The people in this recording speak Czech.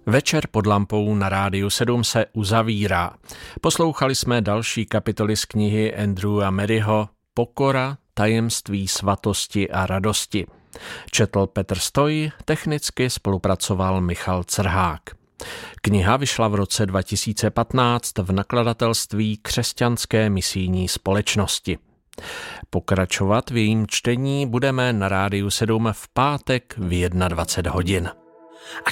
Večer pod lampou na Rádiu 7 se uzavírá. Poslouchali jsme další kapitoly z knihy Andrewa Maryho Pokora, tajemství svatosti a radosti. Četl Petr Stoj, technicky spolupracoval Michal Crhák. Kniha vyšla v roce 2015 v nakladatelství Křesťanské misijní společnosti. Pokračovat v jejím čtení budeme na Rádiu 7 v pátek v 21 hodin.